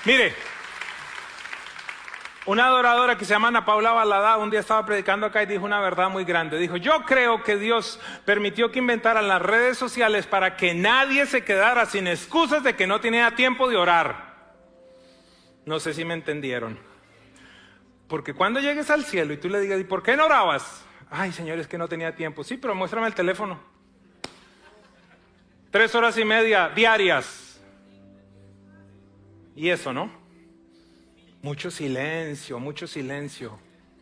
Mire, una adoradora que se llama Ana Paula Balada un día estaba predicando acá y dijo una verdad muy grande. Dijo, yo creo que Dios permitió que inventaran las redes sociales para que nadie se quedara sin excusas de que no tenía tiempo de orar. No sé si me entendieron. Porque cuando llegues al cielo y tú le digas, ¿y por qué no orabas? Ay, Señor, es que no tenía tiempo. Sí, pero muéstrame el teléfono. 3 horas y media diarias. Y eso, ¿no? Mucho silencio, mucho silencio.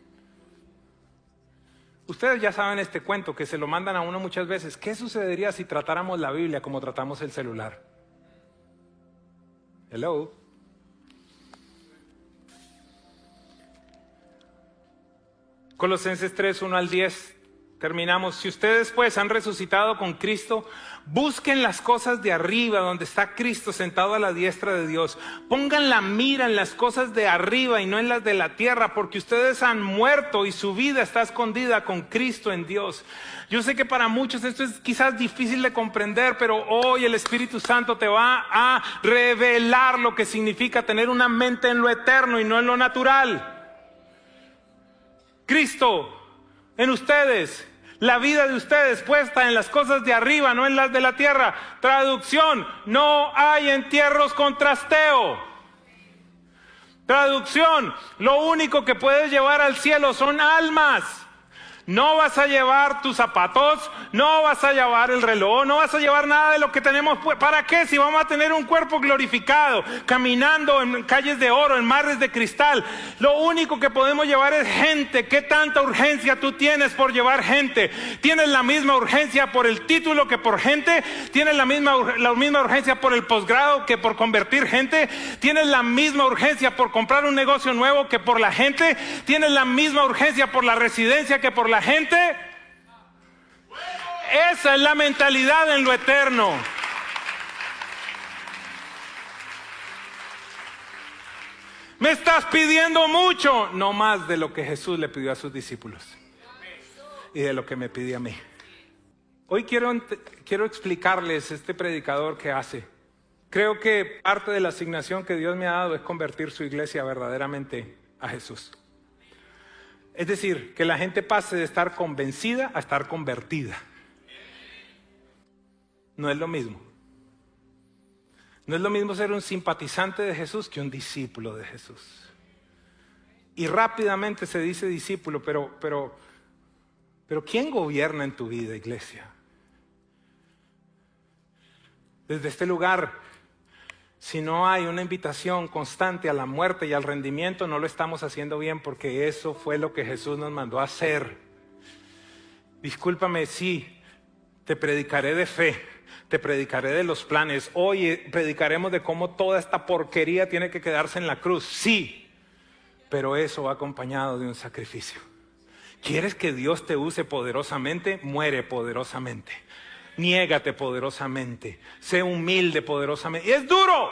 Ustedes ya saben este cuento que se lo mandan a uno muchas veces. ¿Qué sucedería si tratáramos la Biblia como tratamos el celular? Hello. Colosenses 3, 1 al 10. Terminamos. Si ustedes pues han resucitado con Cristo, busquen las cosas de arriba, donde está Cristo sentado a la diestra de Dios. Pongan la mira en las cosas de arriba y no en las de la tierra, porque ustedes han muerto y su vida está escondida con Cristo en Dios. Yo sé que para muchos esto es quizás difícil de comprender, pero hoy el Espíritu Santo te va a revelar lo que significa tener una mente en lo eterno y no en lo natural. Cristo en ustedes. La vida de ustedes puesta en las cosas de arriba, no en las de la tierra. Traducción, no hay entierros con trasteo. Traducción, lo único que puedes llevar al cielo son almas. No vas a llevar tus zapatos, no vas a llevar el reloj, no vas a llevar nada de lo que tenemos. ¿Para qué? Si vamos a tener un cuerpo glorificado, caminando en calles de oro, en mares de cristal. Lo único que podemos llevar es gente. ¿Qué tanta urgencia tú tienes por llevar gente? ¿Tienes la misma urgencia por el título que por gente? ¿Tienes la misma urgencia por el posgrado que por convertir gente? ¿Tienes la misma urgencia por comprar un negocio nuevo que por la gente? ¿Tienes la misma urgencia por la residencia que por la gente? Esa es la mentalidad en lo eterno. Me estás pidiendo mucho, no más de lo que Jesús le pidió a sus discípulos y de lo que me pide a mí. Hoy quiero explicarles este predicador que hace. Creo que parte de la asignación que Dios me ha dado es convertir su iglesia verdaderamente a Jesús. Es decir, que la gente pase de estar convencida a estar convertida. No es lo mismo. No es lo mismo ser un simpatizante de Jesús que un discípulo de Jesús. Y rápidamente se dice discípulo, pero ¿quién gobierna en tu vida, iglesia? Desde este lugar, si no hay una invitación constante a la muerte y al rendimiento, no lo estamos haciendo bien, porque eso fue lo que Jesús nos mandó a hacer. Discúlpame, sí, te predicaré de fe, te predicaré de los planes. Hoy predicaremos de cómo toda esta porquería tiene que quedarse en la cruz, sí, pero eso va acompañado de un sacrificio. ¿Quieres que Dios te use poderosamente? Muere poderosamente. Niégate poderosamente, sé humilde poderosamente. Y es duro.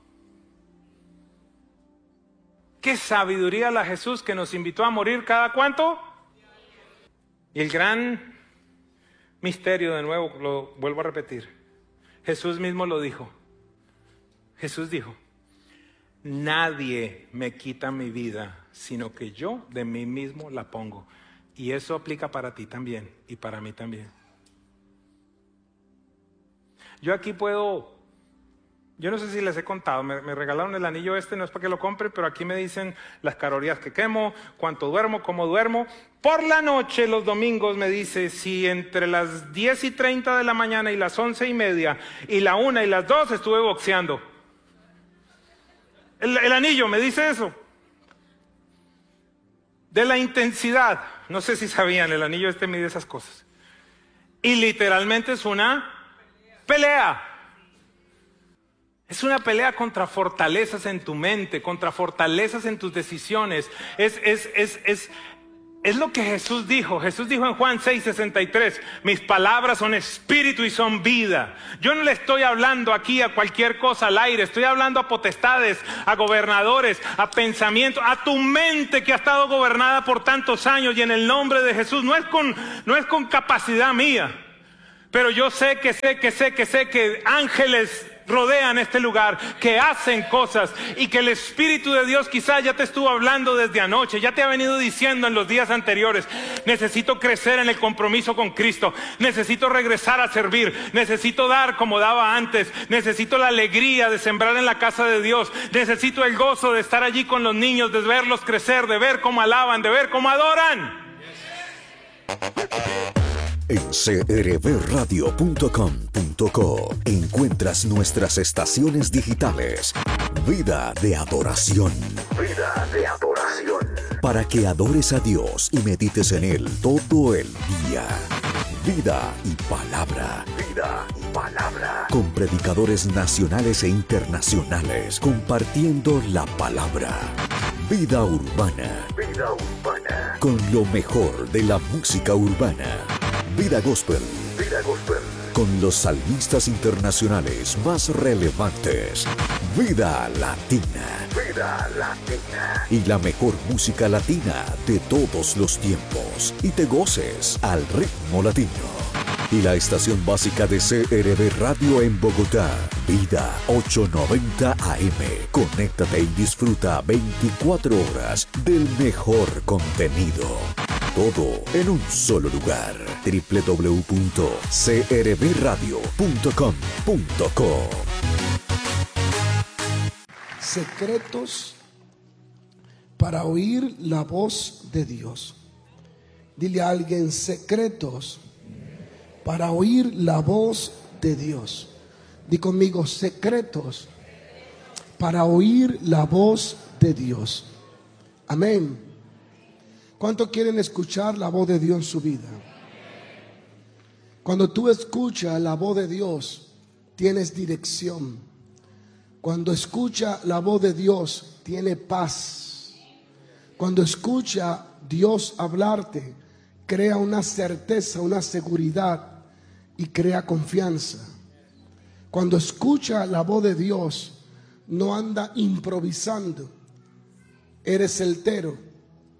Qué sabiduría la Jesús que nos invitó a morir cada cuánto. Y el gran misterio, de nuevo lo vuelvo a repetir, Jesús mismo lo dijo. Jesús dijo, nadie me quita mi vida, sino que yo de mí mismo la pongo. Y eso aplica para ti también y para mí también. Yo aquí puedo, yo no sé si les he contado, me regalaron el anillo este, no es para que lo compre, pero aquí me dicen las calorías que quemo, cuánto duermo, cómo duermo. Por la noche, los domingos, me dice si entre las 10:30 de la mañana y las 11:30 y la 1 y las 2 estuve boxeando. El anillo me dice eso. De la intensidad, no sé si sabían, el anillo este mide esas cosas. Y literalmente es una pelea. Es una pelea contra fortalezas en tu mente, contra fortalezas en tus decisiones. Es lo que Jesús dijo. Jesús dijo en Juan 6:63, mis palabras son espíritu y son vida. Yo no le estoy hablando aquí a cualquier cosa al aire, estoy hablando a potestades, a gobernadores, a pensamientos, a tu mente que ha estado gobernada por tantos años, y en el nombre de Jesús, no es con capacidad mía. Pero yo sé que ángeles rodean este lugar, que hacen cosas, y que el Espíritu de Dios quizás ya te estuvo hablando desde anoche, ya te ha venido diciendo en los días anteriores: necesito crecer en el compromiso con Cristo, necesito regresar a servir, necesito dar como daba antes, necesito la alegría de sembrar en la casa de Dios, necesito el gozo de estar allí con los niños, de verlos crecer, de ver cómo alaban, de ver cómo adoran. En crbradio.com.co encuentras nuestras estaciones digitales. Vida de adoración. Vida de adoración. Para que adores a Dios y medites en Él todo el día. Vida y palabra. Vida y palabra. Con predicadores nacionales e internacionales compartiendo la palabra. Vida urbana. Vida urbana. Con lo mejor de la música urbana. Vida Gospel. Vida Gospel. Con los salmistas internacionales más relevantes. Vida Latina. Vida Latina. Y la mejor música latina de todos los tiempos. Y te goces al ritmo latino. Y la estación básica de CRB Radio en Bogotá. Vida 890 AM. Conéctate y disfruta 24 horas del mejor contenido. Todo en un solo lugar. www.crbradio.com.co. Secretos para oír la voz de Dios. Dile a alguien: secretos para oír la voz de Dios. Di conmigo: secretos para oír la voz de Dios. Amén. ¿Cuántos quieren escuchar la voz de Dios en su vida? Cuando tú escuchas la voz de Dios, tienes dirección. Cuando escuchas la voz de Dios, tienes paz. Cuando escucha Dios hablarte, crea una certeza, una seguridad y crea confianza. Cuando escucha la voz de Dios, no anda improvisando. Eres certero.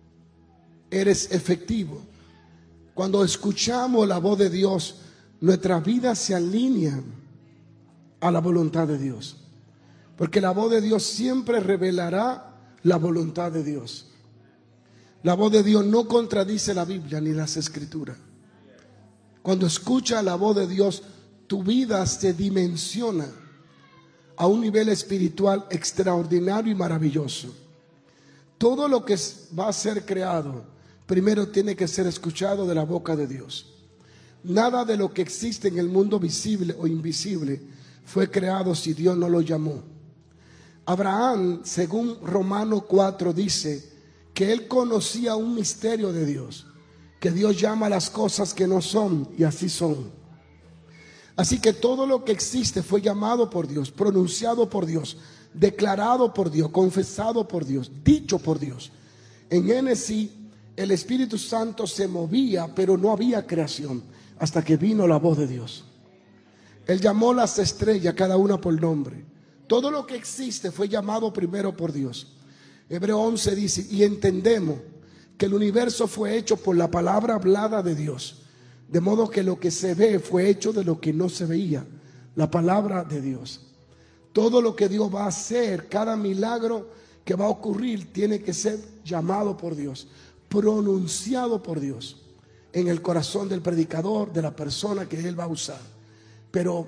Eres efectivo. Cuando escuchamos la voz de Dios, nuestras vidas se alinean a la voluntad de Dios. Porque la voz de Dios siempre revelará la voluntad de Dios. La voz de Dios no contradice la Biblia ni las Escrituras. Cuando escuchas la voz de Dios, tu vida se dimensiona a un nivel espiritual extraordinario y maravilloso. Todo lo que va a ser creado primero tiene que ser escuchado de la boca de Dios. Nada de lo que existe en el mundo visible o invisible fue creado si Dios no lo llamó. Abraham, según Romanos 4, dice que él conocía un misterio de Dios, que Dios llama a las cosas que no son y así son. Así que todo lo que existe fue llamado por Dios, pronunciado por Dios, declarado por Dios, confesado por Dios, dicho por Dios. En Génesis el Espíritu Santo se movía, pero no había creación hasta que vino la voz de Dios. Él llamó las estrellas, cada una por nombre. Todo lo que existe fue llamado primero por Dios. Hebreo 11 dice: y entendemos que el universo fue hecho por la palabra hablada de Dios, de modo que lo que se ve fue hecho de lo que no se veía, la palabra de Dios. Todo lo que Dios va a hacer, cada milagro que va a ocurrir, tiene que ser llamado por Dios, pronunciado por Dios en el corazón del predicador, de la persona que Él va a usar. Pero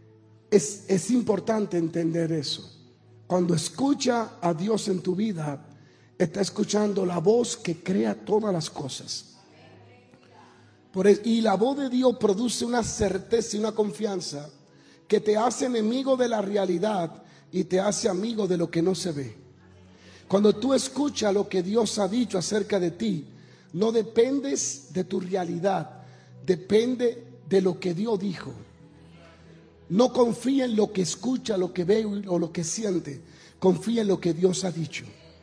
es importante entender eso. Cuando escucha a Dios en tu vida, está escuchando la voz que crea todas las cosas. Y la voz de Dios produce una certeza y una confianza que te hace enemigo de la realidad y te hace amigo de lo que no se ve. Cuando tú escuchas lo que Dios ha dicho acerca de ti, no dependes de tu realidad, depende de lo que Dios dijo. No confía en lo que escucha, lo que ve o lo que siente, confía en lo que Dios ha dicho.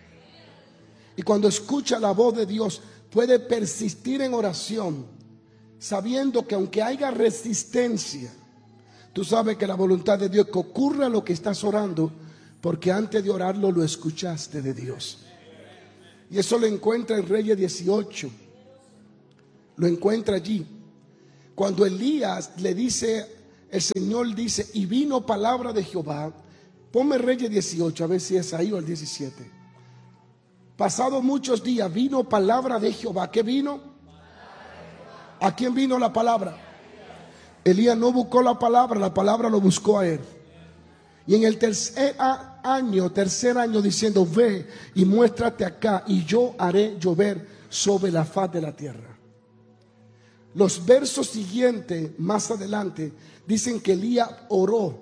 Y cuando escucha la voz de Dios, puede persistir en oración, sabiendo que aunque haya resistencia, tú sabes que la voluntad de Dios es que ocurra lo que estás orando, porque antes de orarlo lo escuchaste de Dios. Y eso lo encuentra en Reyes 18. Lo encuentra allí. Cuando Elías le dice, el Señor dice, y vino palabra de Jehová. Ponme Reyes 18, a ver si es ahí o el 17. Pasado muchos días vino palabra de Jehová. ¿Qué vino? ¿A quién vino la palabra? Elías no buscó la palabra lo buscó a él. Y en el tercer año diciendo, ve y muéstrate acá y yo haré llover sobre la faz de la tierra. Los versos siguientes, más adelante, dicen que Elías oró.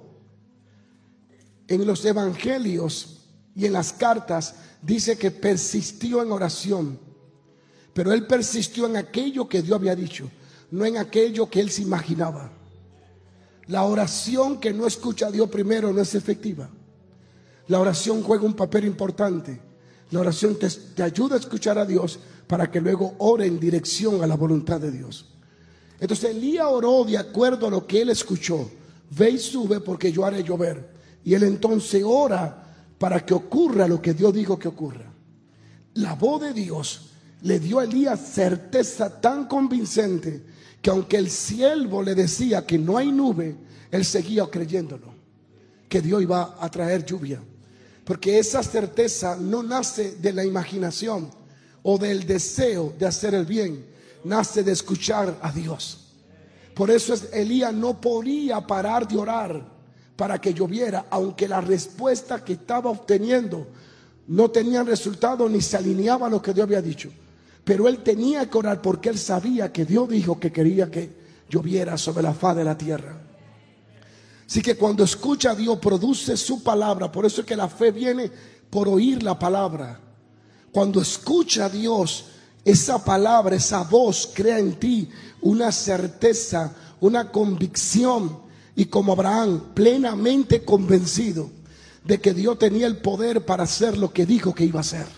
En los evangelios y en las cartas dice que persistió en oración. Pero él persistió en aquello que Dios había dicho, no en aquello que él se imaginaba. La oración que no escucha a Dios primero no es efectiva. La oración juega un papel importante. La oración te ayuda a escuchar a Dios para que luego ore en dirección a la voluntad de Dios. Entonces Elías oró de acuerdo a lo que él escuchó. Ve y sube porque yo haré llover. Y él entonces ora para que ocurra lo que Dios dijo que ocurra. La voz de Dios le dio a Elías certeza tan convincente que aunque el siervo le decía que no hay nube, él seguía creyéndolo, que Dios iba a traer lluvia. Porque esa certeza no nace de la imaginación o del deseo de hacer el bien, nace de escuchar a Dios. Por eso Elías no podía parar de orar para que lloviera, aunque la respuesta que estaba obteniendo no tenía resultado ni se alineaba a lo que Dios había dicho. Pero él tenía que orar porque él sabía que Dios dijo que quería que lloviera sobre la faz de la tierra. Así que cuando escucha a Dios, produce su palabra. Por eso es que la fe viene por oír la palabra. Cuando escucha a Dios, esa palabra, esa voz crea en ti una certeza, una convicción. Y como Abraham, plenamente convencido de que Dios tenía el poder para hacer lo que dijo que iba a hacer.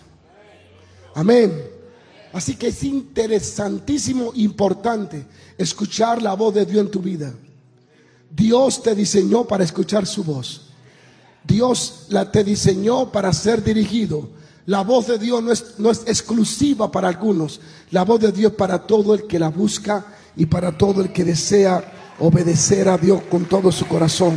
Amén. Así que es interesantísimo, importante escuchar la voz de Dios en tu vida. Dios te diseñó para escuchar su voz. Dios te diseñó para ser dirigido. La voz de Dios no es exclusiva para algunos. La voz de Dios para todo el que la busca y para todo el que desea obedecer a Dios con todo su corazón.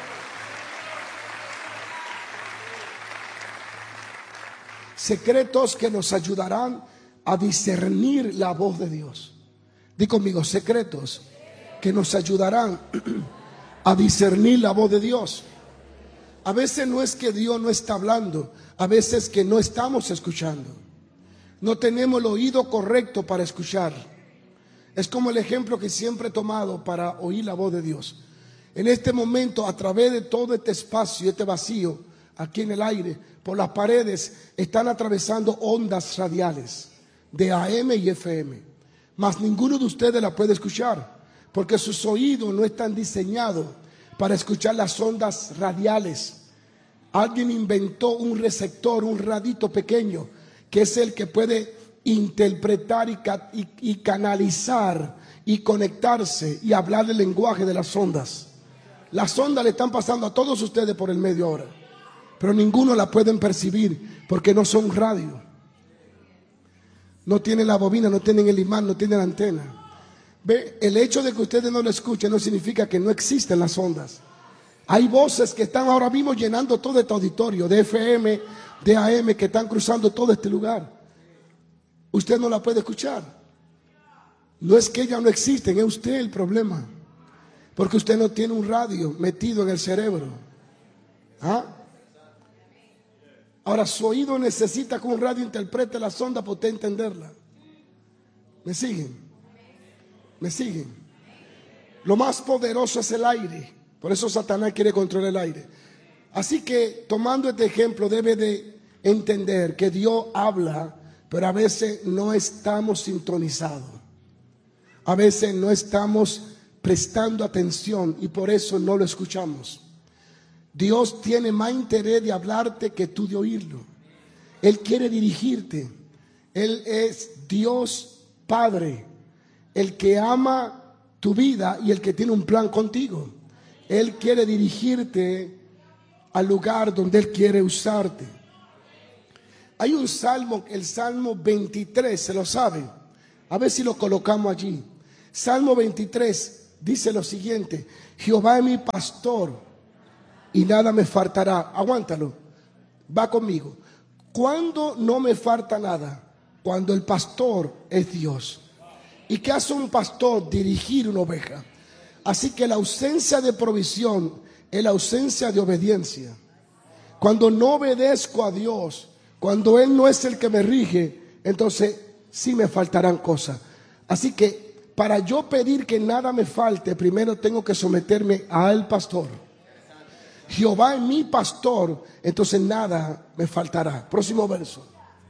Secretos que nos ayudarán a discernir la voz de Dios. Di conmigo, secretos que nos ayudarán a discernir la voz de Dios. A veces no es que Dios no está hablando, a veces que no estamos escuchando. No tenemos el oído correcto para escuchar. Es como el ejemplo que siempre he tomado para oír la voz de Dios. En este momento, a través de todo este espacio, este vacío, aquí en el aire, por las paredes, están atravesando ondas radiales de AM y FM. Mas ninguno de ustedes la puede escuchar, porque sus oídos no están diseñados para escuchar las ondas radiales. Alguien inventó un receptor, un radito pequeño, que es el que puede interpretar y canalizar y conectarse y hablar el lenguaje de las ondas. Las ondas le están pasando a todos ustedes por el medio ahora, pero ninguno la pueden percibir porque no son radio. No tienen la bobina, no tienen el imán, no tienen la antena. Ve, el hecho de que ustedes no lo escuchen no significa que no existen las ondas. Hay voces que están ahora mismo llenando todo este auditorio de FM, de AM, que están cruzando todo este lugar. Usted no la puede escuchar. No es que ellas no existen, es usted el problema. Porque usted no tiene un radio metido en el cerebro. ¿Ah? Ahora su oído necesita que un radio interprete las ondas para usted entenderla. ¿Me siguen? ¿Me siguen? Lo más poderoso es el aire. Por eso Satanás quiere controlar el aire. Así que tomando este ejemplo debe de entender que Dios habla, pero a veces no estamos sintonizados. A veces no estamos prestando atención y por eso no lo escuchamos. Dios tiene más interés de hablarte que tú de oírlo. Él quiere dirigirte. Él es Dios Padre, el que ama tu vida y el que tiene un plan contigo. Él quiere dirigirte al lugar donde Él quiere usarte. Hay un salmo, el Salmo 23, ¿se lo saben? A ver si lo colocamos allí. Salmo 23 dice lo siguiente: Jehová es mi pastor y nada me faltará. Aguántalo, va conmigo. ¿Cuándo no me falta nada? Cuando el pastor es Dios. ¿Y qué hace un pastor? Dirigir una oveja. Así que la ausencia de provisión es la ausencia de obediencia. Cuando no obedezco a Dios, cuando Él no es el que me rige, entonces sí me faltarán cosas. Así que para yo pedir que nada me falte, primero tengo que someterme al pastor. Jehová es mi pastor, entonces nada me faltará. Próximo verso.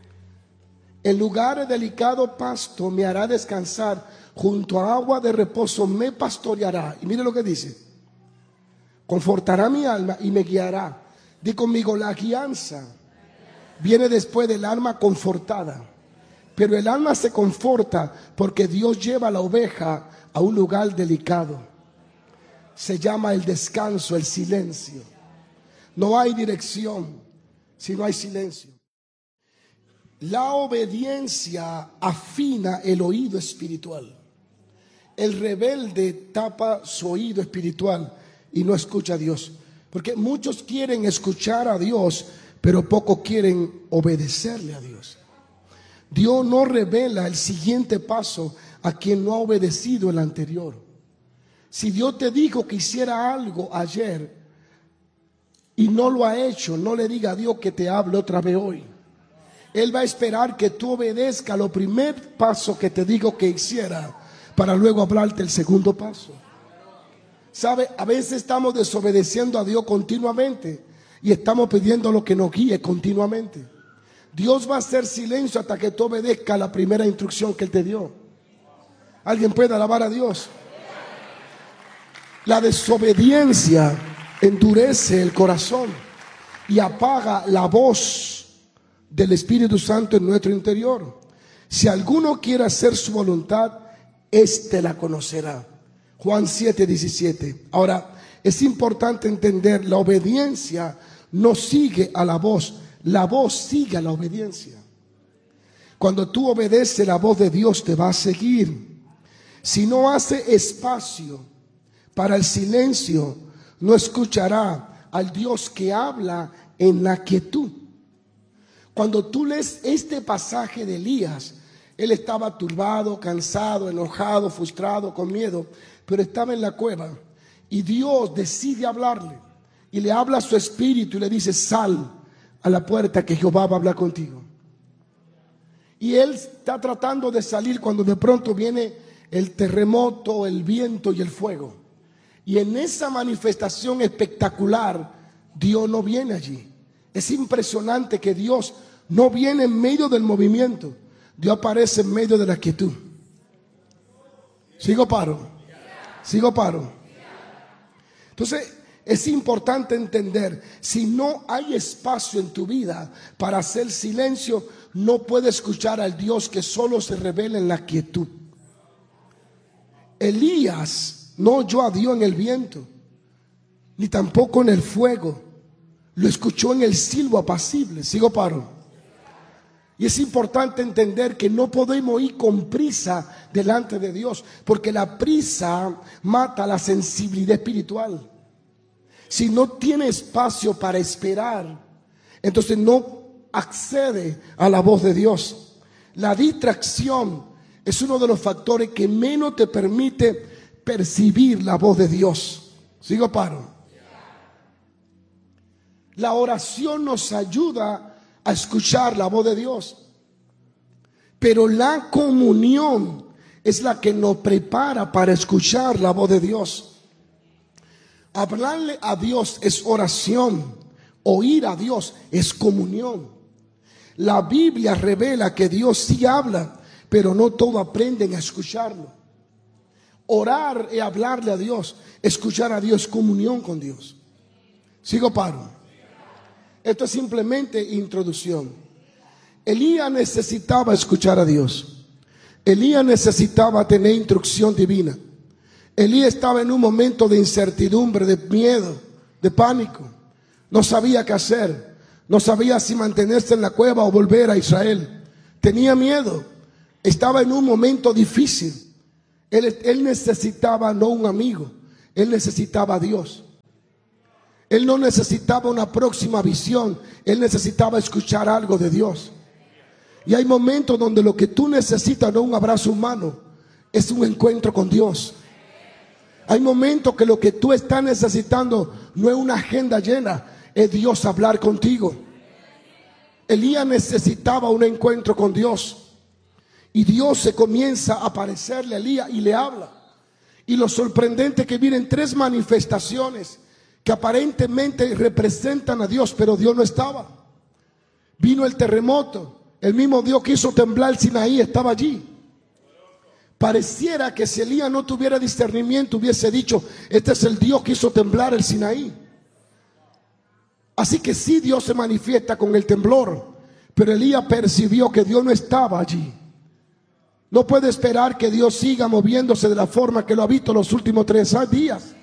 En lugares de delicado pasto me hará descansar, junto a agua de reposo me pastoreará. Y mire lo que dice: confortará mi alma y me guiará. Di conmigo, la guianza viene después del alma confortada. Pero el alma se conforta porque Dios lleva a la oveja a un lugar delicado. Se llama el descanso, el silencio. No hay dirección si no hay silencio. La obediencia afina el oído espiritual. El rebelde tapa su oído espiritual y no escucha a Dios. Porque muchos quieren escuchar a Dios, pero pocos quieren obedecerle a Dios. Dios no revela el siguiente paso a quien no ha obedecido el anterior. Si Dios te dijo que hiciera algo ayer y no lo ha hecho, no le diga a Dios que te hable otra vez hoy. Él va a esperar que tú obedezcas lo primer paso que te digo que hiciera, para luego hablarte el segundo paso. ¿Sabe? A veces estamos desobedeciendo a Dios continuamente y estamos pidiendo lo que nos guíe continuamente. Dios va a hacer silencio hasta que tú obedezcas la primera instrucción que Él te dio. ¿Alguien puede alabar a Dios? La desobediencia endurece el corazón y apaga la voz del Espíritu Santo en nuestro interior. Si alguno quiere hacer su voluntad, éste la conocerá. Juan 7:17. Ahora, es importante entender, la obediencia no sigue a la voz sigue a la obediencia. Cuando tú obedeces, la voz de Dios te va a seguir. Si no hace espacio para el silencio, no escuchará al Dios que habla en la quietud. Cuando tú lees este pasaje de Elías, él estaba turbado, cansado, enojado, frustrado, con miedo, pero estaba en la cueva y Dios decide hablarle y le habla a su espíritu y le dice: sal a la puerta que Jehová va a hablar contigo. Y él está tratando de salir cuando de pronto viene el terremoto, el viento y el fuego. Y en esa manifestación espectacular, Dios no viene allí. Es impresionante que Dios no viene en medio del movimiento. Dios aparece en medio de la quietud. Sigo paro. Entonces es importante entender, si no hay espacio en tu vida para hacer silencio, no puedes escuchar al Dios que solo se revela en la quietud. Elías no oyó a Dios en el viento, ni tampoco en el fuego. Lo escuchó en el silbo apacible. Sigo paro. Y es importante entender que no podemos ir con prisa delante de Dios, porque la prisa mata la sensibilidad espiritual. Si no tiene espacio para esperar, entonces no accede a la voz de Dios. La distracción es uno de los factores que menos te permite percibir la voz de Dios. Sigo paro. La oración nos ayuda a escuchar la voz de Dios, pero la comunión es la que nos prepara para escuchar la voz de Dios. Hablarle a Dios es oración, oír a Dios es comunión. La Biblia revela que Dios sí habla, pero no todos aprenden a escucharlo. Orar es hablarle a Dios, escuchar a Dios es comunión con Dios. Sigo paro. Esto es simplemente introducción. Elías necesitaba escuchar a Dios. Elías necesitaba tener instrucción divina. Elías estaba en un momento de incertidumbre, de miedo, de pánico. No sabía qué hacer. No sabía si mantenerse en la cueva o volver a Israel. Tenía miedo. Estaba en un momento difícil. Él necesitaba no un amigo, él necesitaba a Dios. Él no necesitaba una próxima visión, él necesitaba escuchar algo de Dios. Y hay momentos donde lo que tú necesitas no es un abrazo humano, es un encuentro con Dios. Hay momentos que lo que tú estás necesitando no es una agenda llena, es Dios hablar contigo. Elías necesitaba un encuentro con Dios. Y Dios se comienza a aparecerle a Elías y le habla. Y lo sorprendente es que vienen 3 manifestaciones que aparentemente representan a Dios, pero Dios no estaba. Vino el terremoto. El mismo Dios que hizo temblar el Sinaí estaba allí. Pareciera que si Elías no tuviera discernimiento hubiese dicho: este es el Dios que hizo temblar el Sinaí. Así que sí, Dios se manifiesta con el temblor, pero Elías percibió que Dios no estaba allí. No puede esperar que Dios siga moviéndose de la forma que lo ha visto los últimos 3 días.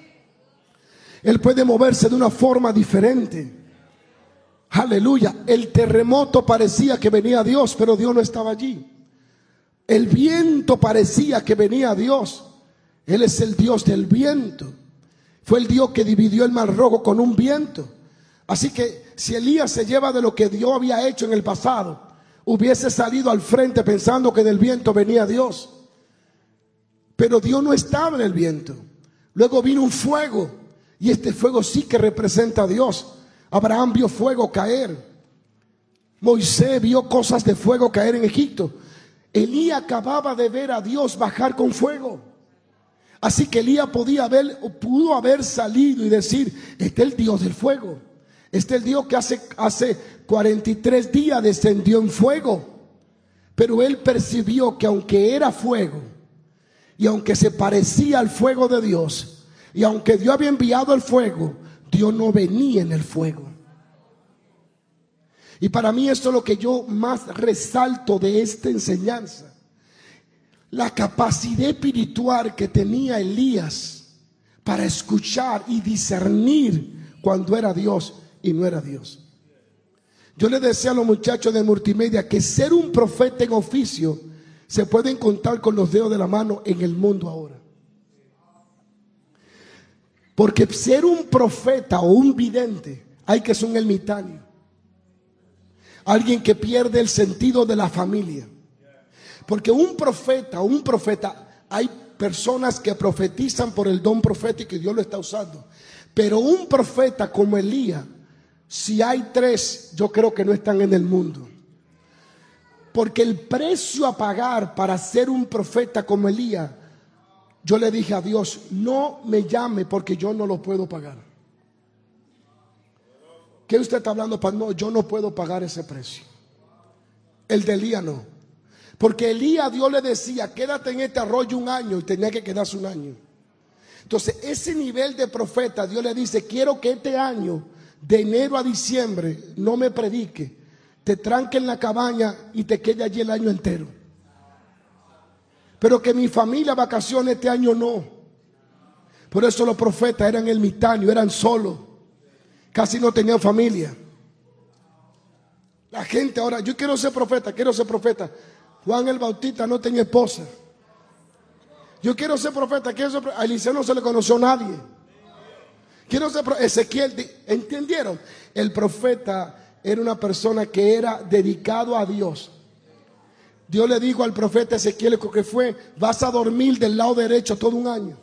Él puede moverse de una forma diferente. Aleluya. El terremoto parecía que venía Dios, pero Dios no estaba allí. El viento parecía que venía Dios. Él es el Dios del viento. Fue el Dios que dividió el mar Rojo con un viento. Así que si Elías se lleva de lo que Dios había hecho en el pasado, hubiese salido al frente pensando que del viento venía Dios. Pero Dios no estaba en el viento. Luego vino un fuego, y este fuego sí que representa a Dios. Abraham vio fuego caer. Moisés vio cosas de fuego caer en Egipto. Elías acababa de ver a Dios bajar con fuego. Así que Elías pudo haber salido y decir: este es el Dios del fuego. Este es el Dios que hace 43 días descendió en fuego. Pero él percibió que aunque era fuego, y aunque se parecía al fuego de Dios, y aunque Dios había enviado el fuego, Dios no venía en el fuego. Y para mí esto es lo que yo más resalto de esta enseñanza: la capacidad espiritual que tenía Elías para escuchar y discernir cuando era Dios y no era Dios. Yo le decía a los muchachos de multimedia que ser un profeta en oficio se pueden contar con los dedos de la mano en el mundo ahora. Porque ser un profeta o un vidente, hay que ser un ermitaño, alguien que pierde el sentido de la familia. Porque un profeta, hay personas que profetizan por el don profético y Dios lo está usando. Pero un profeta como Elías, si hay 3, yo creo que no están en el mundo. Porque el precio a pagar para ser un profeta como Elías, yo le dije a Dios: no me llame porque yo no lo puedo pagar. ¿Qué usted está hablando? No, yo no puedo pagar ese precio. El de Elías no. Porque Elías, Dios le decía: quédate en este arroyo 1 año, y tenía que quedarse 1 año. Entonces ese nivel de profeta, Dios le dice: quiero que este año, de enero a diciembre, no me predique, te tranque en la cabaña y te quede allí el año entero. Pero que mi familia vacaciones este año no. Por eso los profetas eran ermitaños, eran solos, casi no tenían familia. La gente ahora: yo quiero ser profeta, quiero ser profeta. Juan el Bautista no tenía esposa. Yo quiero ser profeta, quiero ser profeta. A Eliseo no se le conoció a nadie. Quiero ser profeta. Ezequiel, ¿entendieron? El profeta era una persona que era dedicado a Dios. Dios le dijo al profeta Ezequiel que fue: vas a dormir del lado derecho todo 1 año.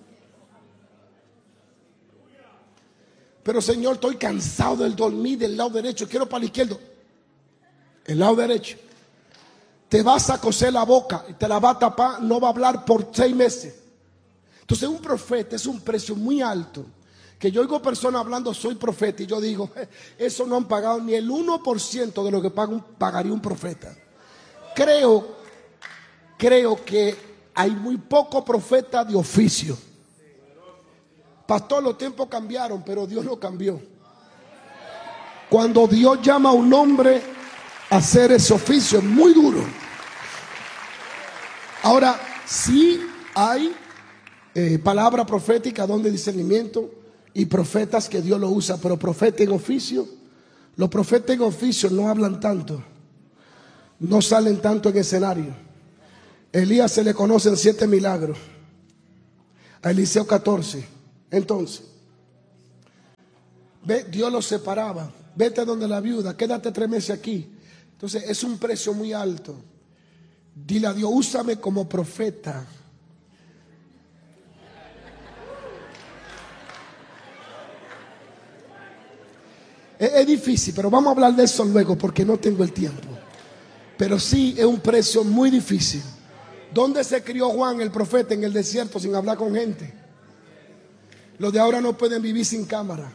Pero Señor, estoy cansado del dormir del lado derecho, quiero para el izquierdo. El lado derecho. Te vas a coser la boca y te la va a tapar, no va a hablar por 6 meses. Entonces un profeta es un precio muy alto. Que yo oigo personas hablando: soy profeta, y yo digo: eso no han pagado ni el 1% de lo que pagaría un profeta. Creo que hay muy pocos profetas de oficio. Pastor, los tiempos cambiaron, pero Dios no cambió. Cuando Dios llama a un hombre a hacer ese oficio, es muy duro. Ahora, sí hay palabra profética, don de discernimiento, y profetas que Dios lo usa, pero profeta en oficio, los profetas en oficio no hablan tanto, no salen tanto en escenario. Elías se le conocen 7 milagros. a Eliseo 14. Entonces, ve, Dios los separaba. Vete donde la viuda, quédate 3 meses aquí. Entonces es un precio muy alto. Dile a Dios, úsame como profeta. Es difícil, pero vamos a hablar de eso luego porque no tengo el tiempo. Pero sí es un precio muy difícil. ¿Dónde se crió Juan el profeta? En el desierto, sin hablar con gente. Los de ahora no pueden vivir sin cámara.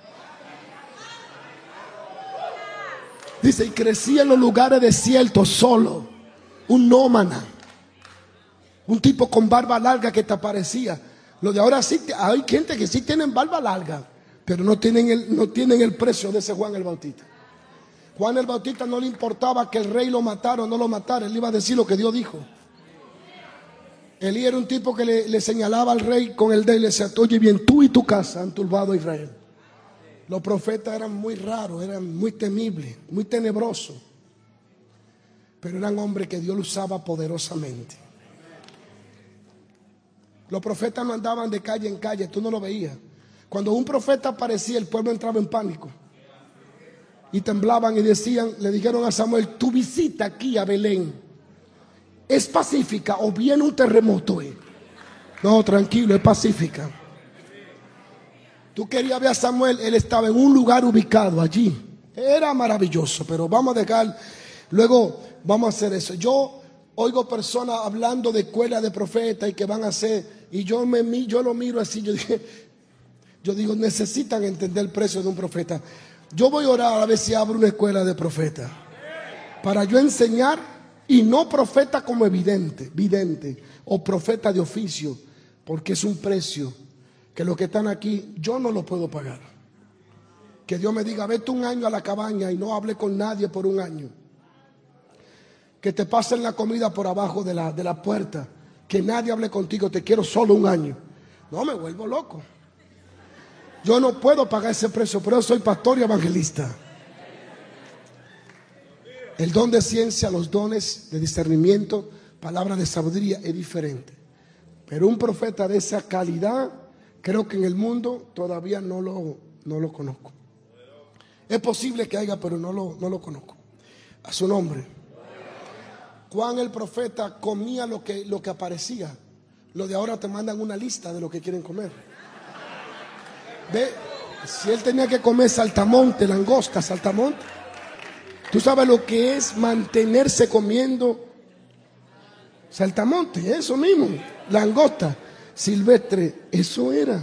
Dice, y crecía en los lugares desiertos solo, un nómada, un tipo con barba larga que te aparecía. Los de ahora sí, hay gente que sí tienen barba larga, pero no tienen el precio de ese Juan el Bautista. Juan el Bautista no le importaba que el rey lo matara o no lo matara, él iba a decir lo que Dios dijo. Elías era un tipo que le señalaba al rey con el dedo y le decía, oye bien, tú y tu casa han turbado a Israel. Los profetas eran muy raros, eran muy temibles, muy tenebrosos, pero eran hombres que Dios los usaba poderosamente. Los profetas no andaban de calle en calle, tú no lo veías. Cuando un profeta aparecía, el pueblo entraba en pánico y temblaban y decían, le dijeron a Samuel, tu visita aquí a Belén es pacífica o viene un terremoto. No, tranquilo, es pacífica. Tú querías ver a Samuel, él estaba en un lugar ubicado allí. Era maravilloso, pero vamos a dejar, luego vamos a hacer eso. Yo oigo personas hablando de escuela de profetas y que van a hacer, y yo lo miro así, yo digo, necesitan entender el precio de un profeta. Yo voy a orar a ver si abro una escuela de profetas, para yo enseñar, y no profeta como vidente o profeta de oficio, porque es un precio que los que están aquí yo no lo puedo pagar. Que Dios me diga, vete un año a la cabaña y no hable con nadie por un año. Que te pasen la comida por abajo de la puerta, que nadie hable contigo, te quiero solo un año. No, me vuelvo loco. Yo no puedo pagar ese precio, pero yo soy pastor y evangelista. El don de ciencia, los dones de discernimiento, palabra de sabiduría es diferente. Pero un profeta de esa calidad, creo que en el mundo todavía no lo conozco. Es posible que haya, pero no lo conozco. A su nombre. Juan el profeta comía lo que aparecía. Los de ahora te mandan una lista de lo que quieren comer. Ve, si él tenía que comer saltamonte, langosta, saltamonte. ¿Tú sabes lo que es mantenerse comiendo saltamonte? Eso mismo, langosta silvestre, eso era.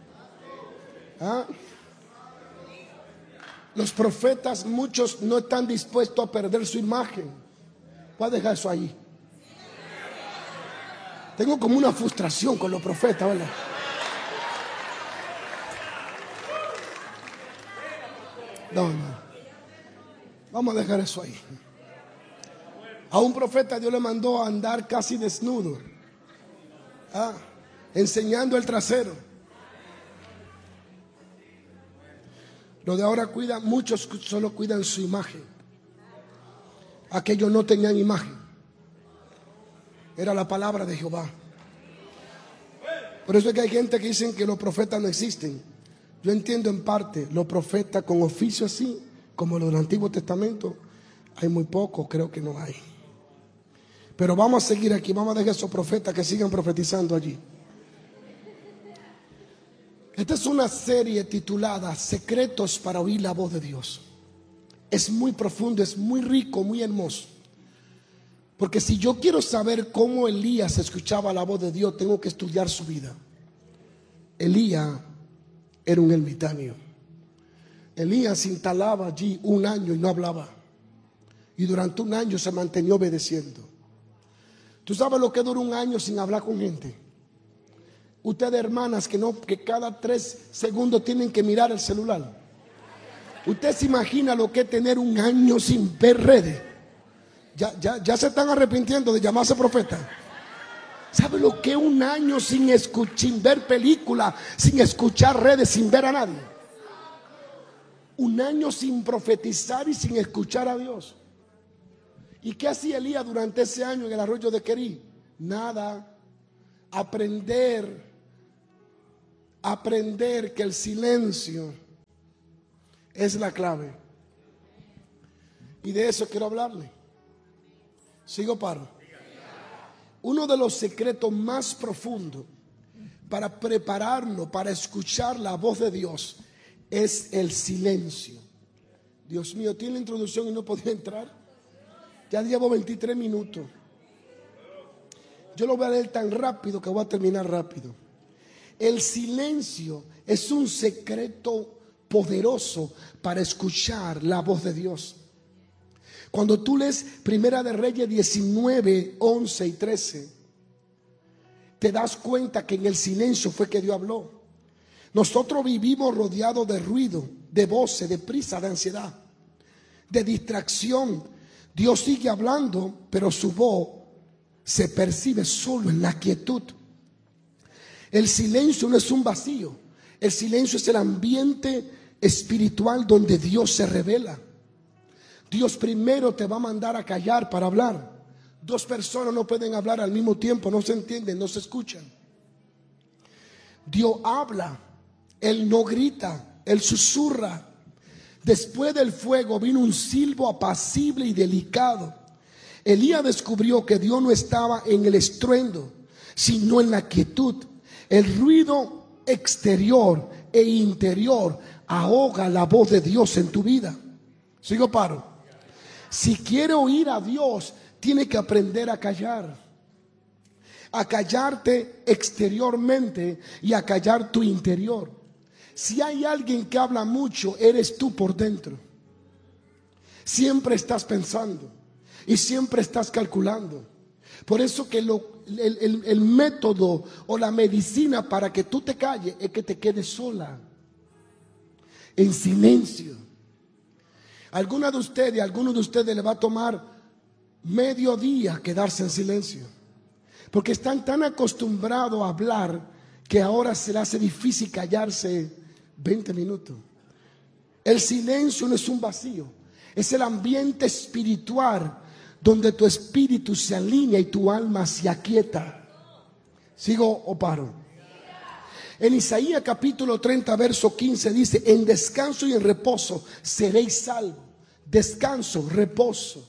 Los profetas, muchos no están dispuestos a perder su imagen. Voy a dejar eso ahí. Tengo como una frustración con los profetas, ¿verdad? No. Vamos a dejar eso ahí. A un profeta Dios le mandó a andar casi desnudo, enseñando el trasero. Los de ahora cuidan, muchos solo cuidan su imagen. Aquellos no tenían imagen. Era la palabra de Jehová. Por eso es que hay gente que dicen que los profetas no existen. Yo entiendo en parte, los profetas con oficio así, como los del Antiguo Testamento, hay muy pocos, creo que no hay. Pero vamos a seguir aquí, vamos a dejar esos profetas que sigan profetizando allí. Esta es una serie titulada Secretos para oír la voz de Dios. Es muy profundo, es muy rico, muy hermoso. Porque si yo quiero saber cómo Elías escuchaba la voz de Dios, tengo que estudiar su vida. Elías era un ermitaño. Elías se instalaba allí un año y no hablaba. Y durante un año se mantenía obedeciendo. ¿Tú sabes lo que dura un año sin hablar con gente? Ustedes, hermanas, que cada 3 segundos tienen que mirar el celular. ¿Usted se imagina lo que es tener un año sin ver redes? Ya se están arrepintiendo de llamarse profeta. ¿Sabe lo que es un año sin ver películas, sin escuchar redes, sin ver a nadie? Un año sin profetizar y sin escuchar a Dios. ¿Y qué hacía Elías durante ese año en el arroyo de Querí? Nada. Aprender aprender que el silencio es la clave. Y de eso quiero hablarle. Sigo, paro. Uno de los secretos más profundos para prepararnos para escuchar la voz de Dios es el silencio. Dios mío, tiene la introducción y no podía entrar. Ya llevo 23 minutos. Yo lo voy a leer tan rápido que voy a terminar rápido. El silencio es un secreto poderoso para escuchar la voz de Dios. Cuando tú lees Primera de Reyes 19, 11 y 13, te das cuenta que en el silencio fue que Dios habló. Nosotros vivimos rodeados de ruido, de voces, de prisa, de ansiedad, de distracción. Dios sigue hablando, pero su voz se percibe solo en la quietud. El silencio no es un vacío. El silencio es el ambiente espiritual donde Dios se revela. Dios primero te va a mandar a callar para hablar. Dos personas no pueden hablar al mismo tiempo, no se entienden, no se escuchan. Dios habla, Él no grita, Él susurra. Después del fuego vino un silbo apacible y delicado. Elías descubrió que Dios no estaba en el estruendo, sino en la quietud. El ruido exterior e interior ahoga la voz de Dios en tu vida. Sigo, paro. Si quiere oír a Dios, tiene que aprender a callar. A callarte exteriormente y a callar tu interior. Si hay alguien que habla mucho, eres tú por dentro. Siempre estás pensando y siempre estás calculando. Por eso que el método o la medicina para que tú te calles es que te quedes sola, en silencio. Algunos de ustedes le va a tomar medio día quedarse en silencio, porque están tan acostumbrados a hablar que ahora se les hace difícil callarse 20 minutos. El silencio no es un vacío, es el ambiente espiritual donde tu espíritu se alinea y tu alma se aquieta. ¿Sigo o paro? En Isaías capítulo 30 verso 15 dice: en descanso y en reposo seréis salvos. Descanso, reposo.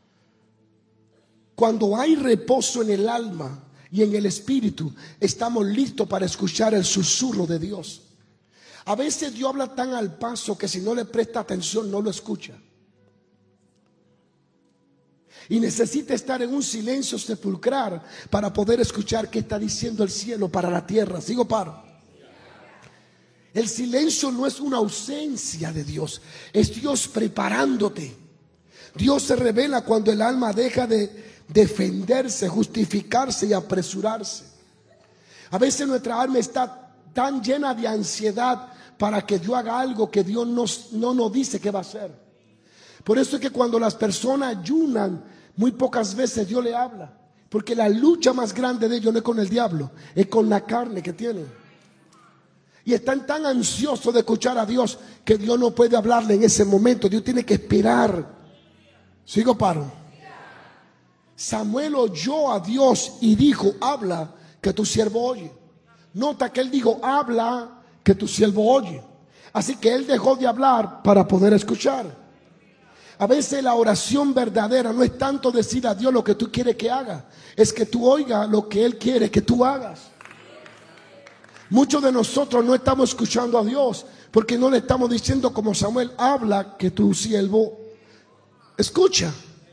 Cuando hay reposo en el alma y en el espíritu, estamos listos para escuchar el susurro de Dios. A veces Dios habla tan al paso que si no le presta atención no lo escucha. Y necesita estar en un silencio sepulcral para poder escuchar qué está diciendo el cielo para la tierra. Sigo, paro. El silencio no es una ausencia de Dios, es Dios preparándote. Dios se revela cuando el alma deja de defenderse, justificarse y apresurarse. A veces nuestra alma está tan llena de ansiedad para que Dios haga algo que Dios no nos dice que va a hacer. Por eso es que cuando las personas ayunan, muy pocas veces Dios le habla, porque la lucha más grande de ellos no es con el diablo, es con la carne que tienen. Y están tan ansiosos de escuchar a Dios que Dios no puede hablarle en ese momento. Dios tiene que esperar. Sigo, paro. Samuel oyó a Dios y dijo: habla, que tu siervo oye. Nota que él dijo: habla, que tu siervo oye. Así que él dejó de hablar para poder escuchar. A veces la oración verdadera no es tanto decir a Dios lo que tú quieres que haga, es que tú oigas lo que Él quiere que tú hagas. Muchos de nosotros no estamos escuchando a Dios porque no le estamos diciendo como Samuel: habla, que tu siervo escucha.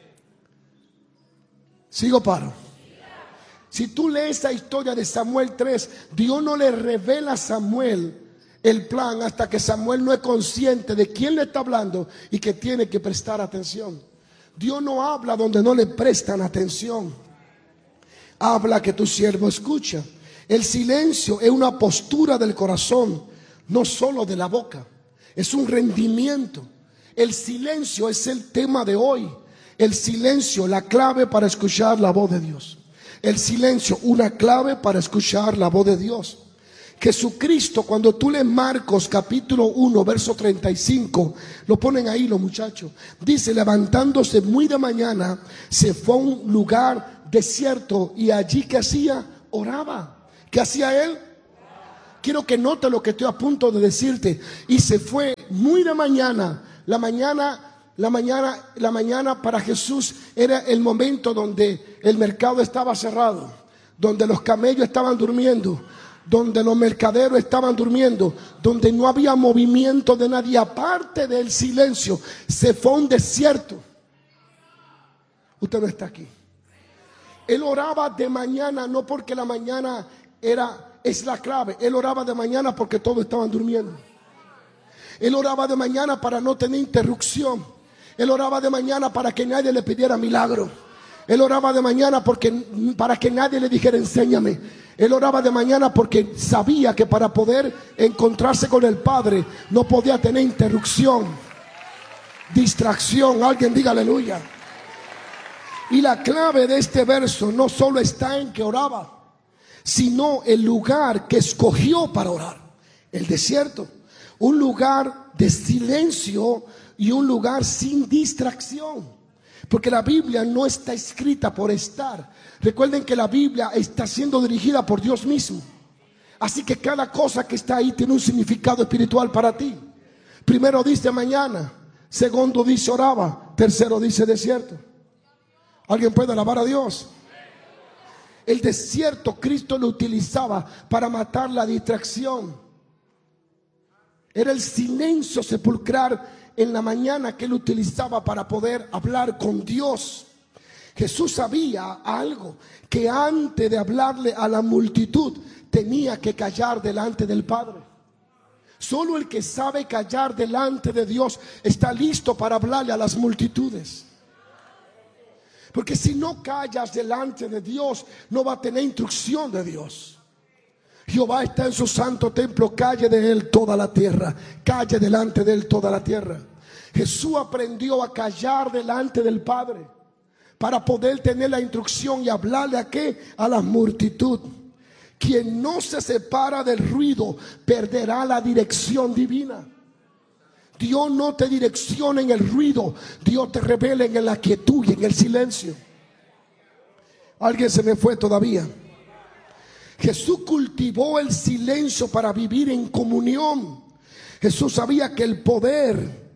Sigo, paro. Si tú lees esa historia de Samuel 3, Dios no le revela a Samuel el plan hasta que Samuel no es consciente de quién le está hablando y que tiene que prestar atención. Dios no habla donde no le prestan atención. Habla, que tu siervo escucha. El silencio es una postura del corazón, no solo de la boca. Es un rendimiento. El silencio es el tema de hoy. El silencio, la clave para escuchar la voz de Dios. El silencio, una clave para escuchar la voz de Dios. Jesucristo, cuando tú lees Marcos capítulo 1 verso 35, lo ponen ahí los muchachos, dice: levantándose muy de mañana, se fue a un lugar desierto y allí, ¿qué hacía? Oraba. ¿Qué hacía él? quiero que note lo que estoy a punto de decirte. Y se fue muy de mañana. La mañana para Jesús era el momento donde el mercado estaba cerrado, donde los camellos estaban durmiendo, donde los mercaderos estaban durmiendo, donde no había movimiento de nadie. Aparte del silencio, se fue a un desierto. Usted no está aquí. Él oraba de mañana, no porque la mañana es la clave. Él oraba de mañana porque todos estaban durmiendo. Él oraba de mañana para no tener interrupción. Él oraba de mañana para que nadie le pidiera milagro. Él oraba de mañana para que nadie le dijera enséñame. Él oraba de mañana porque sabía que para poder encontrarse con el Padre no podía tener interrupción, distracción. Alguien diga aleluya. Y la clave de este verso no solo está en que oraba, sino el lugar que escogió para orar. El desierto, un lugar de silencio y un lugar sin distracción. Porque la Biblia no está escrita por estar. Recuerden que la Biblia está siendo dirigida por Dios mismo. Así que cada cosa que está ahí tiene un significado espiritual para ti. Primero dice mañana, segundo dice oraba, tercero dice desierto. ¿Alguien puede alabar a Dios? El desierto Cristo lo utilizaba para matar la distracción. Era el silencio sepulcral en la mañana que él utilizaba para poder hablar con Dios. Jesús sabía algo, que antes de hablarle a la multitud tenía que callar delante del Padre. Solo el que sabe callar delante de Dios está listo para hablarle a las multitudes. Porque si no callas delante de Dios, no va a tener instrucción de Dios. Jehová está en su santo templo, calle de él toda la tierra, calle delante de él toda la tierra. Jesús aprendió a callar delante del Padre para poder tener la instrucción y hablarle a qué, a la multitud. Quien no se separa del ruido perderá la dirección divina. Dios no te direcciona en el ruido, Dios te revela en la quietud y en el silencio. Alguien se me fue todavía. Jesús cultivó el silencio para vivir en comunión. Jesús sabía que el poder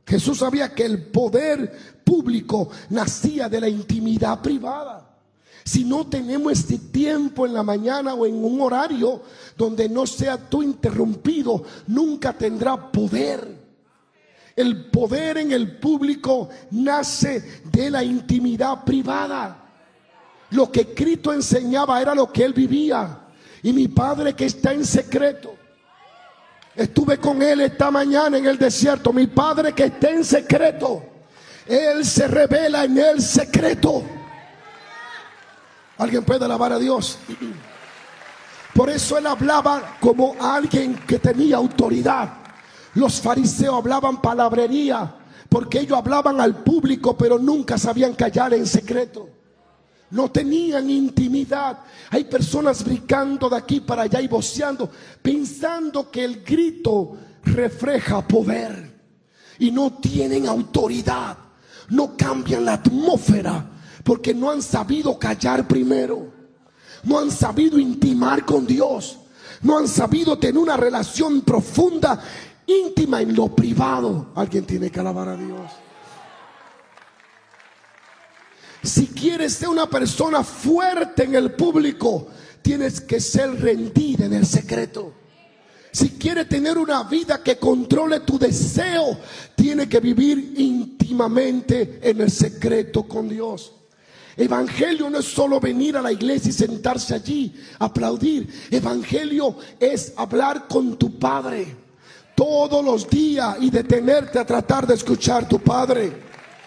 público nacía de la intimidad privada. Si no tenemos este tiempo en la mañana o en un horario donde no sea tú interrumpido, nunca tendrá poder. El poder en el público nace de la intimidad privada. Lo que Cristo enseñaba era lo que él vivía. Y mi Padre que está en secreto, estuve con él esta mañana en el desierto. Mi Padre que está en secreto, él se revela en el secreto. ¿Alguien puede alabar a Dios? Por eso él hablaba como alguien que tenía autoridad. Los fariseos hablaban palabrería porque ellos hablaban al público, pero nunca sabían callar en secreto. No tenían intimidad. Hay personas brincando de aquí para allá y voceando, pensando que el grito refleja poder, y no tienen autoridad. No cambian la atmósfera porque no han sabido callar primero. No han sabido intimar con Dios. No han sabido tener una relación profunda, íntima en lo privado. Alguien tiene que alabar a Dios. Si quieres ser una persona fuerte en el público, tienes que ser rendida en el secreto. Si quieres tener una vida que controle tu deseo, tienes que vivir íntimamente en el secreto con Dios. Evangelio no es solo venir a la iglesia y sentarse allí, aplaudir. Evangelio es hablar con tu Padre todos los días y detenerte a tratar de escuchar a tu Padre.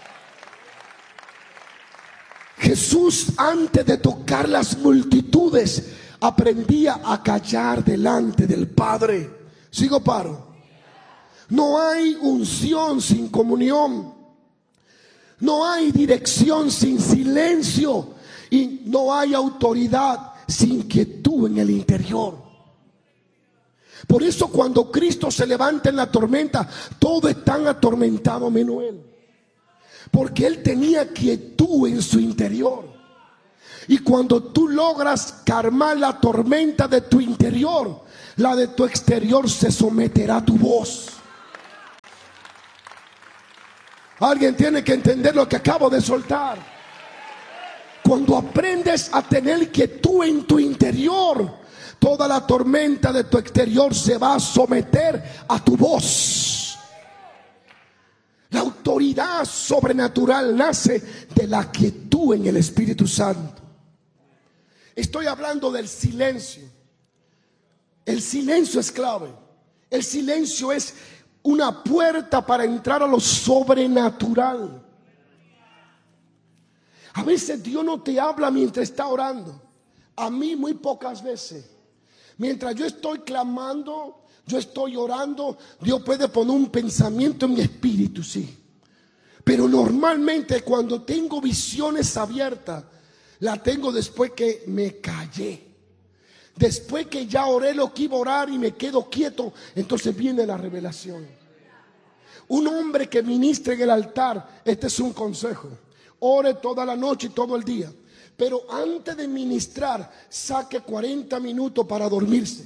Jesús, antes de tocar las multitudes, aprendía a callar delante del Padre. ¿Sigo paro? No hay unción sin comunión. No hay dirección sin silencio. Y no hay autoridad sin quietud en el interior. Por eso cuando Cristo se levanta en la tormenta, todos están atormentados menos él. Porque él tenía quietud en su interior. Y cuando tú logras calmar la tormenta de tu interior, la de tu exterior se someterá a tu voz. Alguien tiene que entender lo que acabo de soltar. Cuando aprendes a tener quietud en tu interior, toda la tormenta de tu exterior se va a someter a tu voz. La autoridad sobrenatural nace de la quietud en el Espíritu Santo. Estoy hablando del silencio. El silencio es clave. El silencio es una puerta para entrar a lo sobrenatural. A veces Dios no te habla mientras está orando. A mí muy pocas veces. Mientras yo estoy clamando, yo estoy orando, Dios puede poner un pensamiento en mi espíritu, sí. Pero normalmente cuando tengo visiones abiertas, la tengo después que me callé. Después que ya oré lo que iba a orar y me quedo quieto, entonces viene la revelación. Un hombre que ministre en el altar, este es un consejo: ore toda la noche y todo el día, pero antes de ministrar, saque 40 minutos para dormirse.